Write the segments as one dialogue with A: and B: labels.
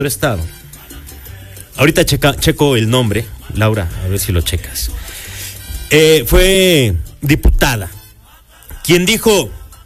A: estado. Ahorita checo el nombre, Laura, a ver si lo checas. Fue diputada quien dijo: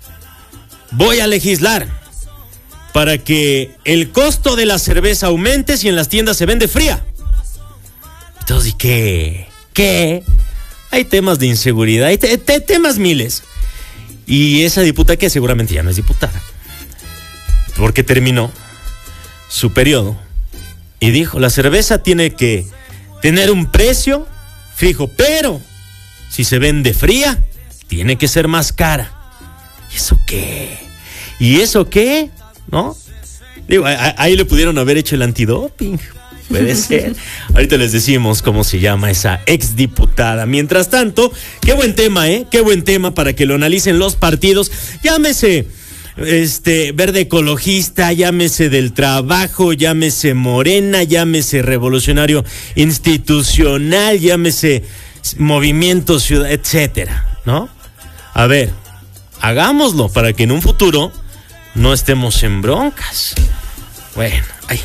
A: voy a legislar para que el costo de la cerveza aumente si en las tiendas se vende fría. Entonces, ¿y qué? Hay temas de inseguridad, hay temas miles. Y esa diputada, que seguramente ya no es diputada, porque terminó su periodo y dijo: la cerveza tiene que tener un precio fijo, pero si se vende fría, tiene que ser más cara. ¿Y eso qué? ¿Y eso qué? ¿No? Digo, ahí le pudieron haber hecho el antidoping. Puede ser. Ahorita les decimos cómo se llama esa exdiputada. Mientras tanto, qué buen tema, qué buen tema para que lo analicen los partidos. Llámese Verde Ecologista, llámese Del Trabajo, llámese Morena, llámese Revolucionario Institucional, llámese Movimiento Ciudad, etcétera, ¿no? A ver, hagámoslo para que en un futuro no estemos en broncas. Bueno, ay.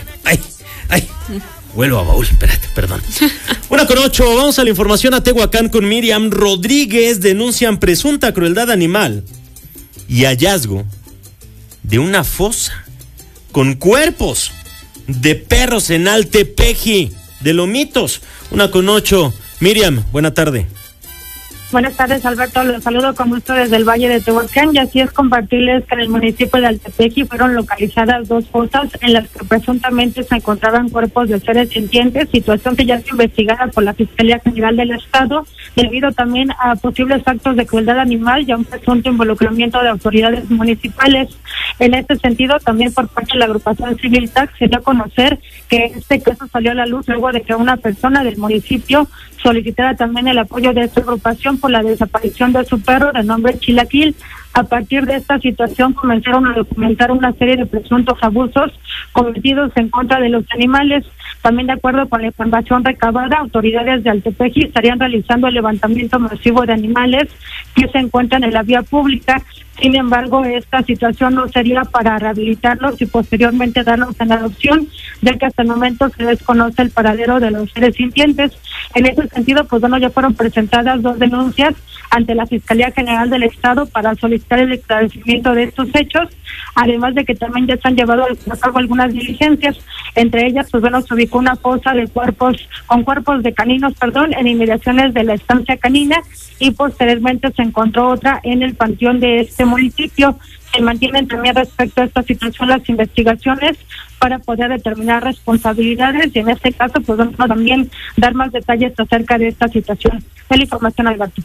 A: Vuelvo a baúl, espérate, perdón. 1:08, vamos a la información a Tehuacán con Miriam Rodríguez. Denuncian presunta crueldad animal y hallazgo de una fosa con cuerpos de perros en Altepeji de Lomitos. 1:08, Miriam, buena tarde.
B: Buenas tardes, Alberto. Los saludo con gusto desde el Valle de Tehuacán, y así es compartirles que en el municipio de Altepeji fueron localizadas 2 fosas en las que presuntamente se encontraban cuerpos de seres sintientes, situación que ya es investigada por la Fiscalía General del Estado, debido también a posibles actos de crueldad animal y a un presunto involucramiento de autoridades municipales. En este sentido, también por parte de la agrupación Civil TAC se dio a conocer que este caso salió a la luz luego de que una persona del municipio solicitara también el apoyo de esta agrupación por la desaparición de su perro de nombre Chilaquil. A partir de esta situación comenzaron a documentar una serie de presuntos abusos cometidos en contra de los animales. También, de acuerdo con la información recabada, autoridades de Altepeji estarían realizando el levantamiento masivo de animales que se encuentran en la vía pública. Sin embargo, esta situación no sería para rehabilitarlos y posteriormente darlos en adopción, ya que hasta el momento se desconoce el paradero de los seres sintientes. En ese sentido, ya fueron presentadas 2 denuncias ante la Fiscalía General del Estado para solicitar el esclarecimiento de estos hechos, además de que también ya se han llevado a cabo algunas diligencias. Entre ellas, se ubicó una fosa de cuerpos de caninos, en inmediaciones de la estancia canina, y posteriormente se encontró otra en el panteón de este municipio. Se mantienen también respecto a esta situación las investigaciones para poder determinar responsabilidades y en este caso vamos a también dar más detalles acerca de esta situación. Es la información, Alberto.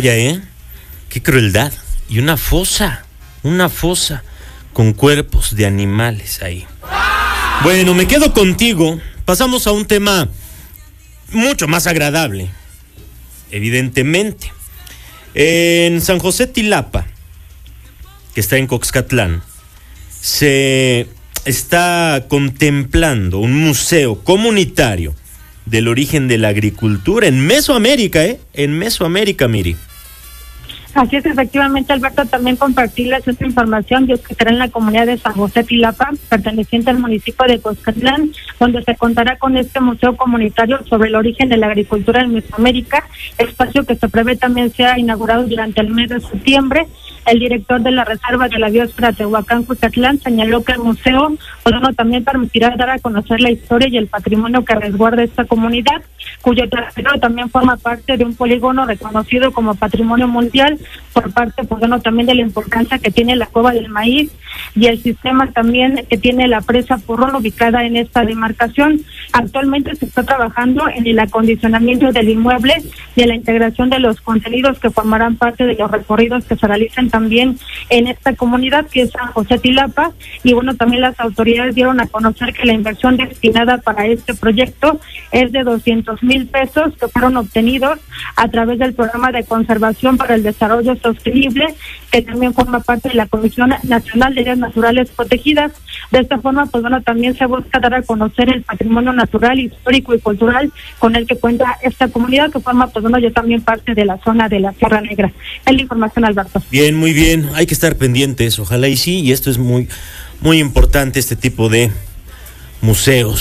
A: Qué crueldad. Y una fosa con cuerpos de animales ahí. Bueno, me quedo contigo. Pasamos a un tema mucho más agradable, evidentemente. En San José Tilapa, que está en Coxcatlán, se está contemplando un museo comunitario del origen de la agricultura en Mesoamérica, en Mesoamérica, Miri.
B: Así es, efectivamente, Alberto, también compartirles esta información, y es que será en la comunidad de San José Tilapa, perteneciente al municipio de Coxcatlán, donde se contará con este museo comunitario sobre el origen de la agricultura en Mesoamérica, espacio que se prevé también sea inaugurado durante el mes de septiembre. El director de la Reserva de la Biosfera Tehuacán-Cucatlán señaló que el museo también permitirá dar a conocer la historia y el patrimonio que resguarda esta comunidad, cuyo territorio también forma parte de un polígono reconocido como patrimonio mundial por parte también de la importancia que tiene la Cueva del Maíz y el sistema también que tiene la presa Purrón ubicada en esta demarcación. Actualmente se está trabajando en el acondicionamiento del inmueble y en la integración de los contenidos que formarán parte de los recorridos que se realizan también en esta comunidad que es San José Tilapa. Y también las autoridades dieron a conocer que la inversión destinada para este proyecto es de 200,000 pesos que fueron obtenidos a través del Programa de Conservación para el Desarrollo Sostenible, que también forma parte de la Comisión Nacional de Áreas Naturales Protegidas. De esta forma, también se busca dar a conocer el patrimonio natural, histórico y cultural con el que cuenta esta comunidad, que forma ya también parte de la zona de la Sierra Negra. Es la información, Alberto.
A: Bien, muy bien. Hay que estar pendientes, ojalá y sí, y esto es muy, muy importante, este tipo de museos.